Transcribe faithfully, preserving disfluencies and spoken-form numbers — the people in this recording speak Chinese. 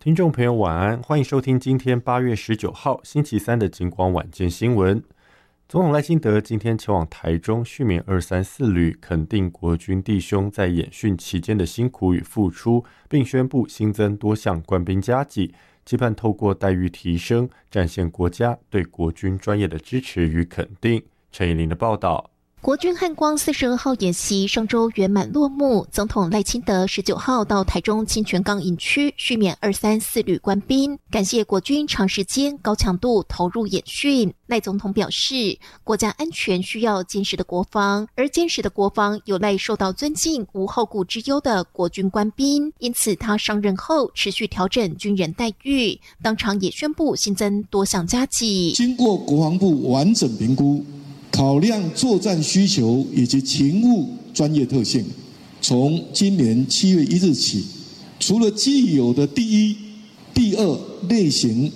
听众朋友晚安，欢迎收听今天八月十九号星期三的警广晚间新闻。总统赖清德今天前往台中续勉二三四旅，肯定国军弟兄在演训期间的辛苦与付出，并宣布新增多项官兵加给，期盼透过待遇提升，展现国家对国军专业的支持与肯定。陈以琳的报道。 国军汉光四十二号演习上周圆满落幕，总统赖清德十九号到台中清泉岗营区续勉二三四旅官兵，感谢国军长时间高强度投入演训。赖总统表示，国家安全需要坚实的国防，而坚实的国防有赖受到尊敬、无后顾之忧的国军官兵，因此他上任后持续调整军人待遇，当场也宣布新增多项加给。 经过国防部完整评估，考量作战需求以及勤务专业特性，从今年七月一日起，除了既有的第一、第二类型